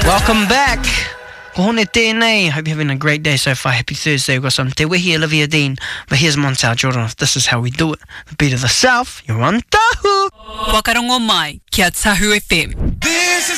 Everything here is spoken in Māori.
Welcome back. Ko hone tēnei. Hope you're having a great day so far. Happy Thursday. We've got some Te Wehi, Olivia Dean. But here's Montel Jordan. This is how we do it. The beat of the South. You're on Tahu. Wakarongo mai, kia Tahu FM.